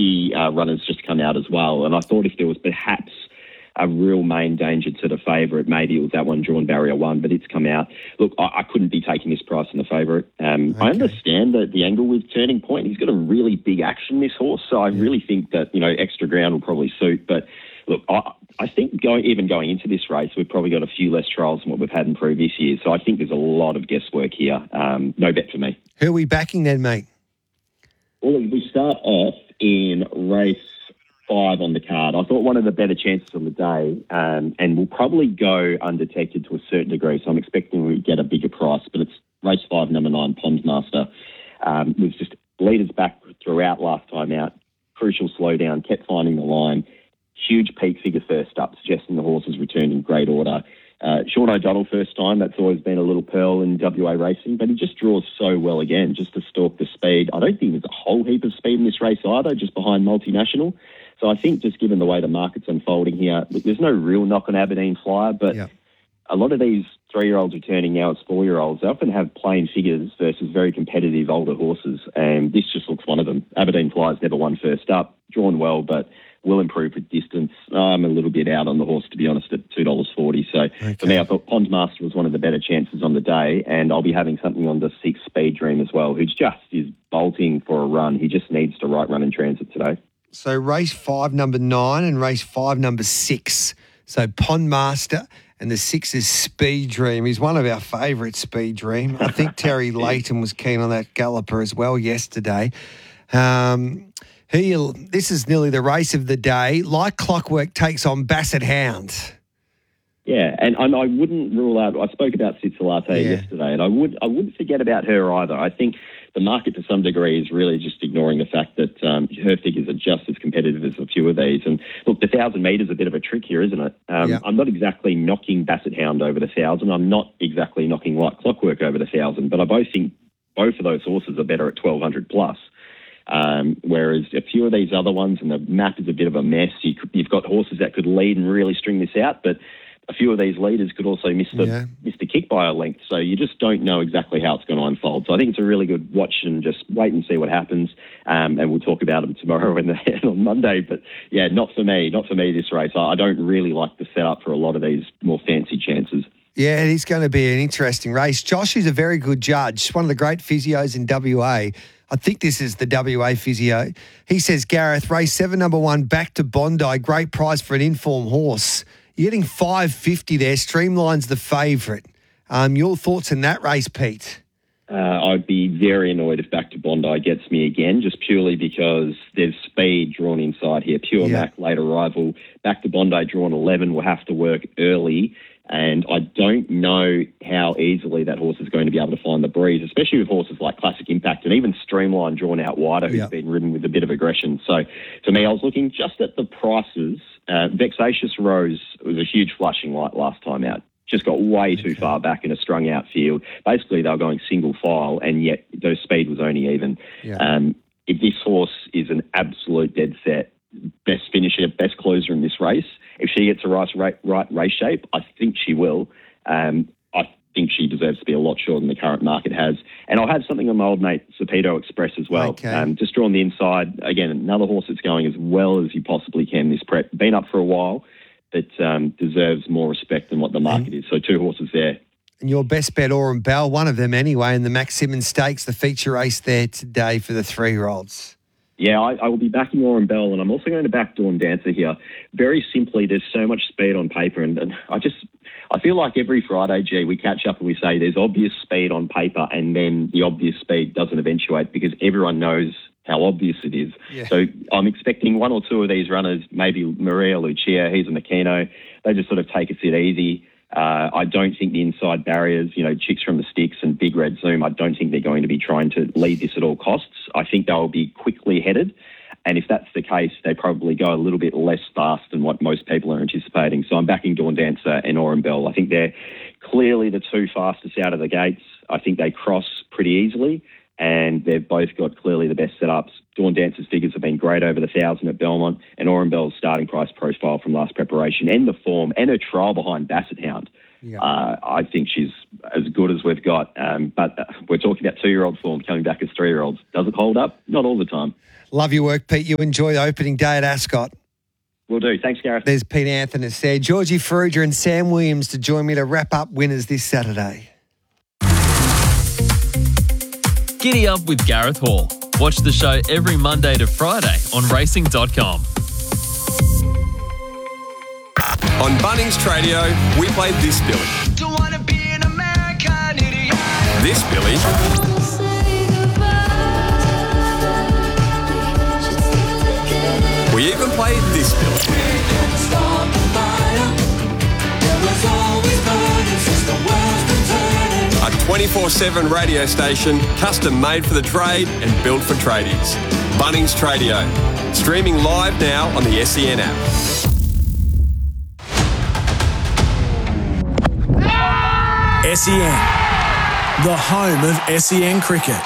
the runners just come out as well. And I thought if there was perhaps a real main danger to the favourite, maybe it was that one drawn barrier 1, but it's come out. Look, I couldn't be taking this price on the favourite. I understand that the angle with Turning Point. He's got a really big action, this horse, so I really think that, extra ground will probably suit. But look, I think going into this race, we've probably got a few less trials than what we've had in previous years. So I think there's a lot of guesswork here. No bet for me. Who are we backing then, mate? Well, we start off in race 5 on the card. I thought one of the better chances on the day, and we'll probably go undetected to a certain degree, so I'm expecting we get a bigger price, but it's race 5, number 9, Pond Master. Was just leaders back throughout last time out. Crucial slowdown, kept finding the line. Huge peak figure first up, suggesting the horse has returned in great order. Sean O'Donnell first time, that's always been a little pearl in WA racing, but he just draws so well again, just to stalk the speed. I don't think there's a whole heap of speed in this race either, just behind Multinational. So I think just given the way the market's unfolding here, look, there's no real knock on Aberdeen Flyer, but a lot of these 3-year-olds returning now as 4-year-olds, they often have plain figures versus very competitive older horses, and this just looks one of them. Aberdeen Flyer's never won first up, drawn well, but will improve with distance. I'm a little bit out on the horse, to be honest, at $2.40. So for me, I thought Pond Master was one of the better chances on the day, and I'll be having something on the 6 Speed Dream as well, who just is bolting for a run. He just needs to right run in transit today. So race 5, number 9, and race 5, number 6. So Pond Master, and the 6 is Speed Dream. He's one of our favourites, Speed Dream. I think Terry Layton was keen on that galloper as well yesterday. This is nearly the race of the day. Like Clockwork takes on Basset Hound. Yeah, and I wouldn't rule out. I spoke about Sitsalate yesterday, and I wouldn't forget about her either. I think the market, to some degree, is really just ignoring the fact that her figures are just as competitive as a few of these. And look, the 1,000 metres is a bit of a trick here, isn't it? I'm not exactly knocking Basset Hound over the 1,000. I'm not exactly knocking Like Clockwork over the 1,000. But I think both of those horses are better at 1,200 plus. Whereas a few of these other ones, and the map is a bit of a mess. You've got horses that could lead and really string this out, but a few of these leaders could also miss the kick by a length. So you just don't know exactly how it's going to unfold. So I think it's a really good watch and just wait and see what happens. And we'll talk about them tomorrow and on Monday. But yeah, not for me this race. I don't really like the setup for a lot of these more fancy chances. Yeah, it is going to be an interesting race. Josh is a very good judge, one of the great physios in WA. I think this is the WA physio. He says, Gareth, race 7, number 1, Back to Bondi, great price for an informed horse. You're getting $5.50 there, Streamline's the favourite. Your thoughts on that race, Pete? I'd be very annoyed if Back to Bondi gets me again, just purely because there's speed drawn inside here. Pure Mac, late arrival. Back to Bondi drawn 11 will have to work early. And I don't know how easily that horse is going to be able to find the breeze, especially with horses like Classic Impact and even Streamline drawn out wider, who's been ridden with a bit of aggression. So for me, I was looking just at the prices. Vexatious Rose was a huge flashing light last time out. Just got way too far back in a strung out field. Basically, they were going single file, and yet their speed was only even. If this horse is an absolute dead set, best finisher, best closer in this race, if she gets a right race shape, I think she will. I think she deserves to be a lot shorter than the current market has. And I'll have something on my old mate, Serpedo Express as well. Just drawn the inside. Again, another horse that's going as well as you possibly can this prep. Been up for a while, but deserves more respect than what the market is. So 2 horses there. And your best bet, Oran Bell, one of them anyway, in the Max Simmons Stakes, the feature race there today for the 3-year-olds. Yeah, I will be backing Oran Bell, and I'm also going to back Dawn Dancer here. Very simply, there's so much speed on paper, and I feel like every Friday, we catch up and we say there's obvious speed on paper, and then the obvious speed doesn't eventuate because everyone knows how obvious it is. So I'm expecting 1 or 2 of these runners, maybe Maria Lucia, he's a Makino, they just sort of take a sit easy. I don't think the inside barriers, Chicks from the Sticks and Big Red Zoom, I don't think they're going to be trying to lead this at all costs. I think they'll be quickly headed. And if that's the case, they probably go a little bit less fast than what most people are anticipating. So I'm backing Dawn Dancer and Oran Bell. I think they're clearly the 2 fastest out of the gates. I think they cross pretty easily, and they've both got clearly the best setups. Dawn Dancer's figures have been great over the 1,000 at Belmont, and Oran Bell's starting price profile from last preparation and the form and her trial behind Basset Hound. I think she's as good as we've got. But we're talking about 2-year-old form coming back as 3-year-olds. Does it hold up? Not all the time. Love your work, Pete. You enjoy the opening day at Ascot. Will do. Thanks, Gareth. There's Pete Anthony there. Georgie Ferrugia and Sam Williams to join me to wrap up winners this Saturday. Giddy up with Gareth Hall. Watch the show every Monday to Friday on racing.com. On Bunnings Tradio, we play this Billy. Don't wanna be an American idiot. This Billy. We even play this Billy. A 24/7 radio station, custom made for the trade and built for tradies. Bunnings Tradio. Streaming live now on the SEN app. SEN, the home of SEN cricket.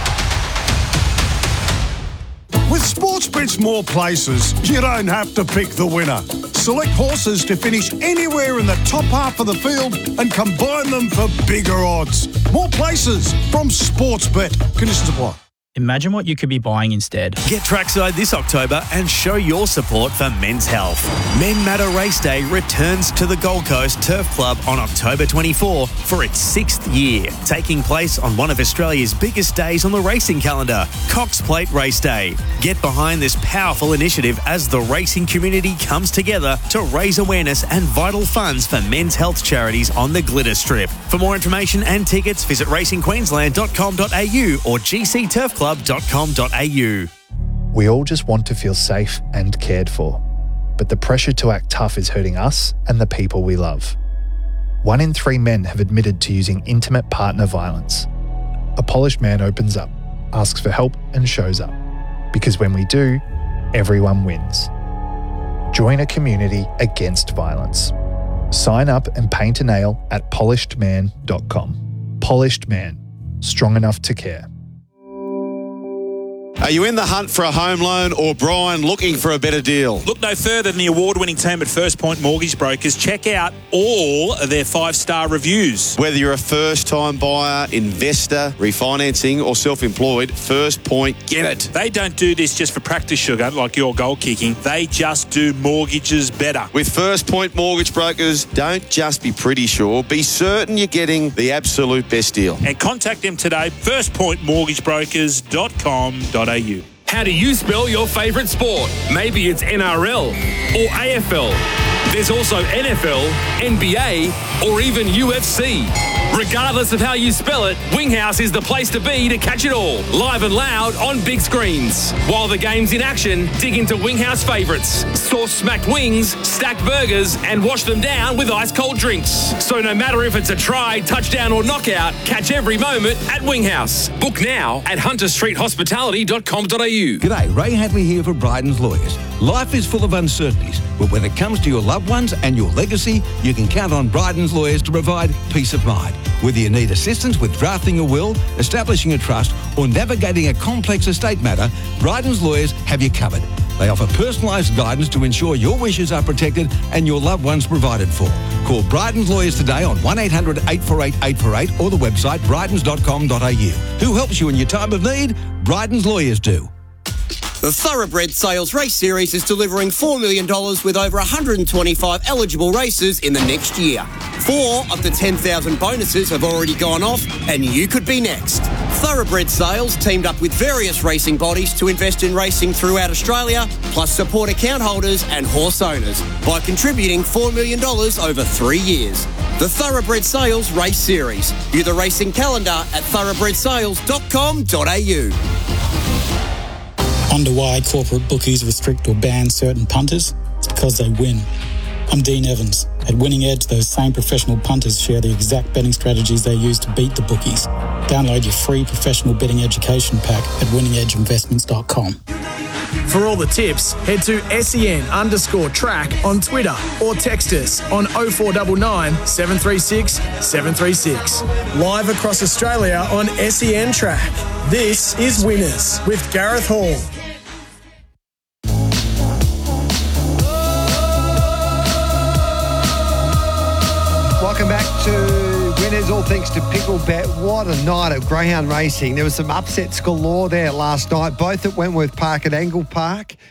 With Sportsbet's more places, you don't have to pick the winner. Select horses to finish anywhere in the top half of the field and combine them for bigger odds. More places from Sportsbet. Conditions apply. Imagine what you could be buying instead. Get trackside this October and show your support for men's health. Men Matter Race Day returns to the Gold Coast Turf Club on October 24 for its 6th year, taking place on one of Australia's biggest days on the racing calendar, Cox Plate Race Day. Get behind this powerful initiative as the racing community comes together to raise awareness and vital funds for men's health charities on the Glitter Strip. For more information and tickets, visit racingqueensland.com.au or gcturfclub.com.au. We all just want to feel safe and cared for, but the pressure to act tough is hurting us and the people we love. 1 in 3 men have admitted to using intimate partner violence. A polished man opens up, asks for help and shows up. Because when we do, everyone wins. Join a community against violence. Sign up and paint a nail at polishedman.com. Polished Man. Strong enough to care. Are you in the hunt for a home loan or, Brian, looking for a better deal? Look no further than the award-winning team at First Point Mortgage Brokers. Check out all of their 5-star reviews. Whether you're a first-time buyer, investor, refinancing or self-employed, First Point get it. They don't do this just for practice, sugar, like your goal kicking. They just do mortgages better. With First Point Mortgage Brokers, don't just be pretty sure, be certain you're getting the absolute best deal. And contact them today, firstpointmortgagebrokers.com.au. How do you spell your favourite sport? Maybe it's NRL or AFL. There's also NFL, NBA, or even UFC. Regardless of how you spell it, Winghouse is the place to be to catch it all, live and loud on big screens. While the game's in action, dig into Winghouse favourites. Source smacked wings, stacked burgers, and wash them down with ice-cold drinks. So no matter if it's a try, touchdown, or knockout, catch every moment at Winghouse. Book now at hunterstreethospitality.com.au. G'day, Ray Hadley here for Bryden's Lawyers. Life is full of uncertainties, but when it comes to your loved ones and your legacy, you can count on Bryden's Lawyers to provide peace of mind. Whether you need assistance with drafting a will, establishing a trust, or navigating a complex estate matter, Bryden's Lawyers have you covered. They offer personalised guidance to ensure your wishes are protected and your loved ones provided for. Call Bryden's Lawyers today on 1800 848 848 or the website brydens.com.au. Who helps you in your time of need? Bryden's Lawyers do. The Thoroughbred Sales Race Series is delivering $4 million with over 125 eligible races in the next year. 4 of the 10,000 bonuses have already gone off, and you could be next. Thoroughbred Sales teamed up with various racing bodies to invest in racing throughout Australia, plus support account holders and horse owners by contributing $4 million over 3 years. The Thoroughbred Sales Race Series. View the racing calendar at thoroughbredsales.com.au. Wonder why corporate bookies restrict or ban certain punters? It's because they win. I'm Dean Evans. At Winning Edge, those same professional punters share the exact betting strategies they use to beat the bookies. Download your free professional betting education pack at winningedgeinvestments.com. For all the tips, head to SEN_track on Twitter or text us on 0499 736 736. Live across Australia on SEN Track. This is Winners with Gareth Hall. Welcome back to there's all thanks to Picklebet. What a night of greyhound racing. There was some upsets galore there last night, both at Wentworth Park and Angle Park.